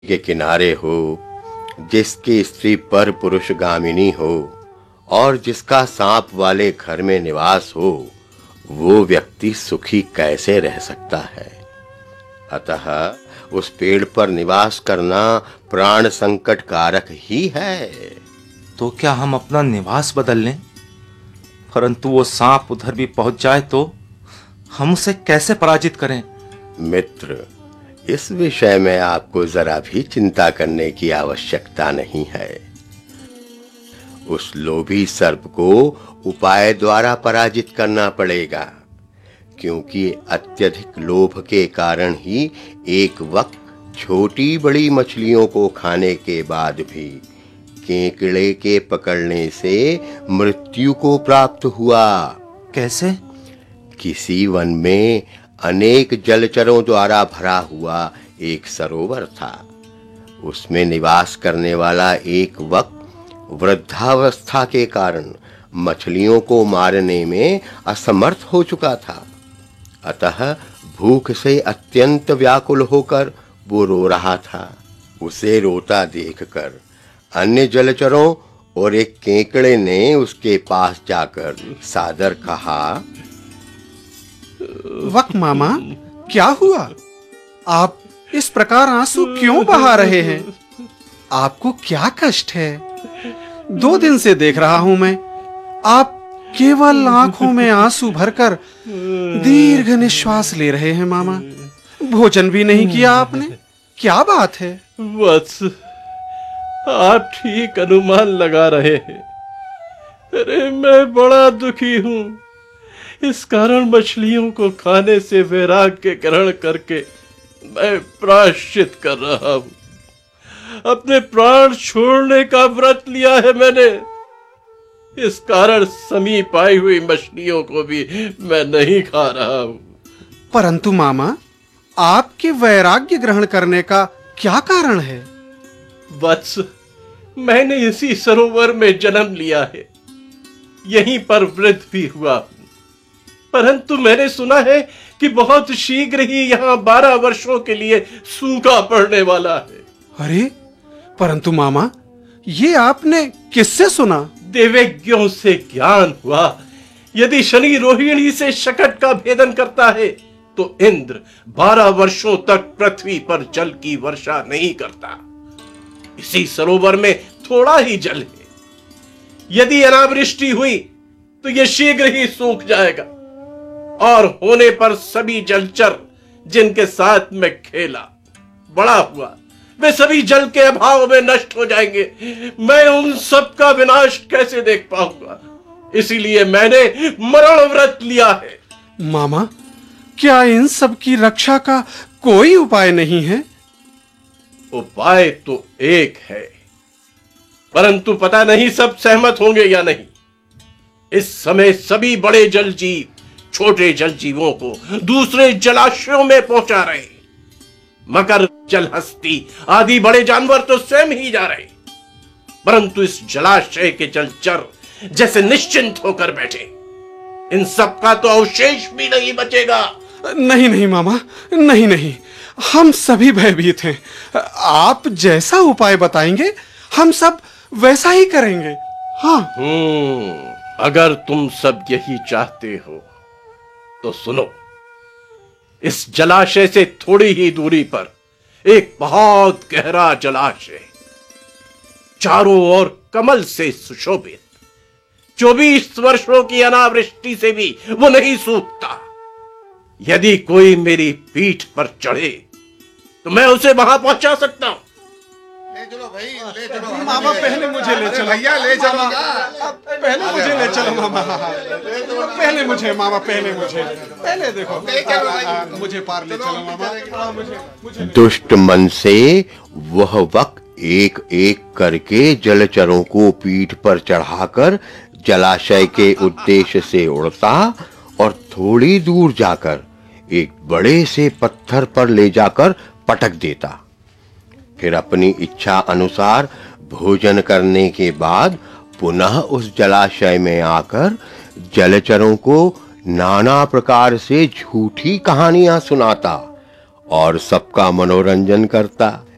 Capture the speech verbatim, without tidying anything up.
के किनारे हो, जिसकी स्त्री पर पुरुष गामिनी हो और जिसका सांप वाले घर में निवास हो, वो व्यक्ति सुखी कैसे रह सकता है। अतः उस पेड़ पर निवास करना प्राण संकट कारक ही है। तो क्या हम अपना निवास बदल लें? परंतु वो सांप उधर भी पहुंच जाए तो हम उसे कैसे पराजित करें? मित्र, इस विषय में आपको जरा भी चिंता करने की आवश्यकता नहीं है। उस लोभी सर्प को उपाय द्वारा पराजित करना पड़ेगा, क्योंकि अत्यधिक लोभ के कारण ही एक वक्त छोटी बड़ी मछलियों को खाने के बाद भी केकड़े के पकड़ने से मृत्यु को प्राप्त हुआ। कैसे? किसी वन में अनेक जलचरों द्वारा भरा हुआ एक सरोवर था। उसमें निवास करने वाला एक वक्त वृद्धावस्था के कारण मछलियों को मारने में असमर्थ हो चुका था। अतः भूख से अत्यंत व्याकुल होकर वो रो रहा था। उसे रोता देखकर अन्य जलचरों और एक केकड़े ने उसके पास जाकर सादर कहा, वक मामा, क्या हुआ? आप इस प्रकार आंसू क्यों बहा रहे हैं? आपको क्या कष्ट है? दो दिन से देख रहा हूं मैं, आप केवल आंखों में आंसू भरकर दीर्घ निश्वास ले रहे हैं। मामा, भोजन भी नहीं किया आपने? क्या बात है? वत्स, आप ठीक अनुमान लगा रहे हैं। अरे मैं बड़ा दुखी हूं। इस कारण मछलियों को खाने से वैराग्य ग्रहण करके मैं प्रायश्चित कर रहा हूं। अपने प्राण छोड़ने का व्रत लिया है मैंने। इस कारण समीप आई हुई मछलियों को भी मैं नहीं खा रहा हूं। परंतु मामा, आपके वैराग्य ग्रहण करने का क्या कारण है? वत्स, मैंने इसी सरोवर में जन्म लिया है, यहीं पर वृद्ध भी हुआ। परंतु मैंने सुना है कि बहुत शीघ्र ही यहाँ बारह वर्षों के लिए सूखा पड़ने वाला है। अरे परंतु मामा, ये आपने किससे सुना? देवज्ञों से ज्ञान हुआ। यदि शनि रोहिणी से शकट का भेदन करता है तो इंद्र बारह वर्षों तक पृथ्वी पर जल की वर्षा नहीं करता। इसी सरोवर में थोड़ा ही जल है। यदि अनावृष्टि हुई तो यह शीघ्र ही सूख जाएगा और होने पर सभी जलचर जिनके साथ में खेला बड़ा हुआ, वे सभी जल के अभाव में नष्ट हो जाएंगे। मैं उन सब का विनाश कैसे देख पाऊंगा? इसीलिए मैंने मरण व्रत लिया है। मामा, क्या इन सब की रक्षा का कोई उपाय नहीं है? उपाय तो एक है, परंतु पता नहीं सब सहमत होंगे या नहीं। इस समय सभी बड़े जल जीव छोटे जल जीवों को दूसरे जलाशयों में पहुंचा रहे। मकर, जलहस्ती आदि बड़े जानवर तो स्वयं ही जा रहे, परंतु इस जलाशय के जलचर जैसे निश्चिंत होकर बैठे। इन सब का तो अवशेष भी नहीं बचेगा। नहीं नहीं मामा, नहीं नहीं, हम सभी भयभीत हैं। आप जैसा उपाय बताएंगे हम सब वैसा ही करेंगे। हाँ। हम्म, अगर तुम सब यही चाहते हो तो सुनो। इस जलाशय से थोड़ी ही दूरी पर एक बहुत गहरा जलाशय, चारों ओर कमल से सुशोभित, चौबीस वर्षों की अनावृष्टि से भी वो नहीं सूखता। यदि कोई मेरी पीठ पर चढ़े तो मैं उसे वहां पहुंचा सकता हूं। ले चलो भाई, ले चलो मामा, पहले मुझे ले चलो भैया, ले चलो। पहले मुझे ले चलो मामा। पहले मुझे मामा, पहले मुझे, पहले देखो, मुझे पार ले चलो मामा। मुझे मुझे दुष्ट मन से वह वक्त एक एक करके जलचरों को पीठ पर चढ़ाकर जलाशय के उद्देश्य से उड़ता और थोड़ी दूर जाकर एक बड़े से पत्थर पर ले जाकर पटक देता। फिर अपनी इच्छा अनुसार भोजन करने के बाद पुनः उस जलाशय में आकर जलचरों को नाना प्रकार से झूठी कहानियां सुनाता और सबका मनोरंजन करता।